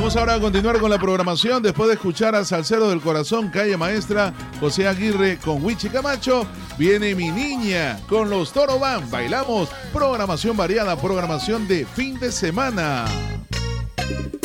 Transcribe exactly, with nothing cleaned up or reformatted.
Vamos ahora a continuar con la programación. Después de escuchar a Salsero del Corazón, Calle Maestra, José Aguirre con Wichi Camacho, viene Mi Niña con los Toro Band. Bailamos, programación variada, programación de fin de semana.